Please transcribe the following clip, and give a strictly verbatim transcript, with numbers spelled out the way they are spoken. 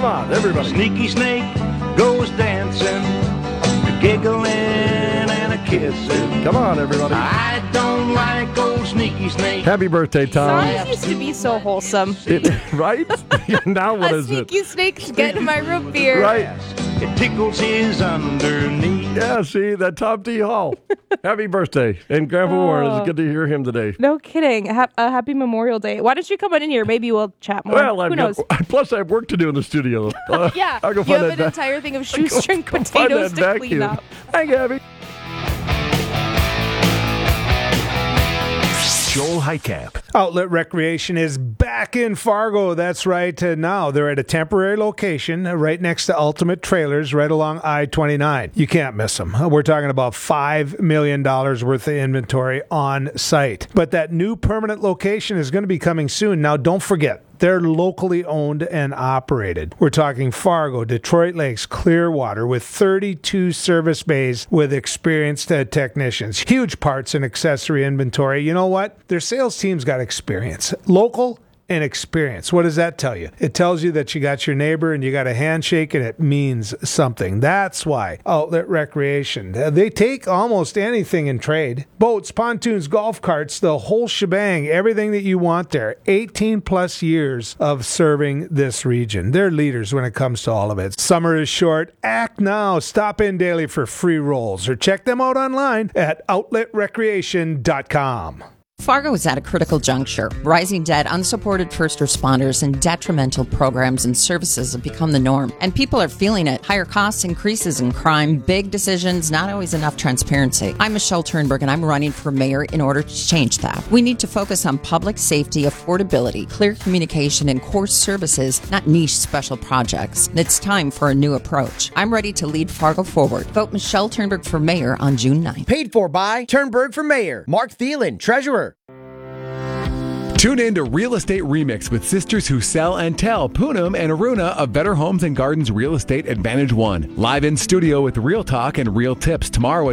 on, everybody. Sneaky snake goes dancing, a giggling and a kissing. Come on, everybody. I don't like old sneaky snake. Happy birthday, Tom. Songs used to be so wholesome. It, right? Now what a is it? sneaky snake's getting my root beer. Right. It tickles his underneath. Yeah, see, that Tom T. Hall. Happy birthday. And Grandpa Warren, it's Oh. good to hear him today. No kidding. Ha- uh, happy Memorial Day. Why don't you come on in here? Maybe we'll chat more. Well, Who I've knows? got, plus I have work to do in the studio. Uh, Yeah, I'll go you find have that an va- entire thing of I'll go- shoestring go find potatoes that to clean vacuum. up. Hi, Gabby. Joel Heitkamp. Outlet Recreation is back in Fargo. That's right. Uh, now they're at a temporary location uh, right next to Ultimate Trailers, right along I twenty-nine. You can't miss them. Uh, We're talking about five million dollars worth of inventory on site. But that new permanent location is going to be coming soon. Now, don't forget, they're locally owned and operated. We're talking Fargo, Detroit Lakes, Clearwater, with thirty-two service bays with experienced uh, technicians. Huge parts and accessory inventory. You know what? Their sales team's got experience. Local and experience. What does that tell you? It tells you that you got your neighbor and you got a handshake and it means something. That's why Outlet Recreation. Uh, They take almost anything in trade. Boats, pontoons, golf carts, the whole shebang, everything that you want there. eighteen plus years of serving this region. They're leaders when it comes to all of it. Summer is short. Act now. Stop in daily for free rolls or check them out online at outlet recreation dot com. Fargo is at a critical juncture. Rising debt, unsupported first responders, and detrimental programs and services have become the norm. And people are feeling it. Higher costs, increases in crime, big decisions, not always enough transparency. I'm Michelle Turnberg, and I'm running for mayor in order to change that. We need to focus on public safety, affordability, clear communication, and core services, not niche special projects. It's time for a new approach. I'm ready to lead Fargo forward. Vote Michelle Turnberg for mayor on June ninth. Paid for by Turnberg for Mayor. Mark Thielen, Treasurer. Tune in to Real Estate Remix with sisters who sell and tell, Poonam and Aruna of Better Homes and Gardens Real Estate Advantage One. Live in studio with real talk and real tips tomorrow at